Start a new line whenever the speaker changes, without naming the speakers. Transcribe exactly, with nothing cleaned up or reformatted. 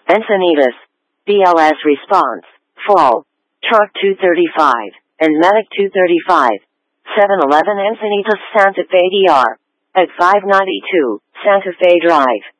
Encinitas, B L S response, fall, truck two thirty-five, and medic two thirty-five, seven eleven Encinitas Santa Fe D R, at five ninety-two, Santa Fe Drive.